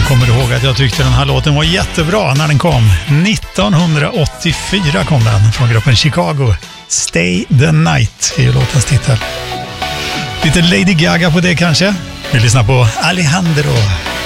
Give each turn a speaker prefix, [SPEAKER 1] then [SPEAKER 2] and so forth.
[SPEAKER 1] Kommer du ihåg att jag tyckte den här låten var jättebra när den kom? 1984 kom den från gruppen Chicago. Stay the Night är ju låtens titel. Lite Lady Gaga på det kanske? Vi lyssnar på Alejandro.